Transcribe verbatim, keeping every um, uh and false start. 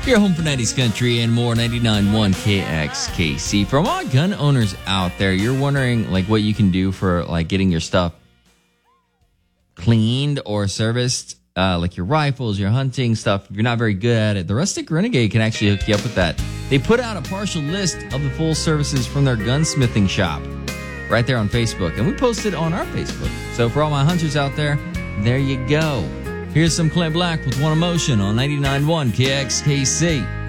Your home for nineties country and more, ninety-nine point one K X K C. For all gun owners out there, you're wondering like what you can do for like getting your stuff cleaned or serviced, uh, like your rifles, your hunting stuff. If you're not very good at it, the Rustic Renegade can actually hook you up with that. They put out a partial list of the full services from their gunsmithing shop right there on Facebook, and we posted on our Facebook. So for all my hunters out there, there you go. Here's some Clint Black with One Emotion on ninety-nine point one K X K C.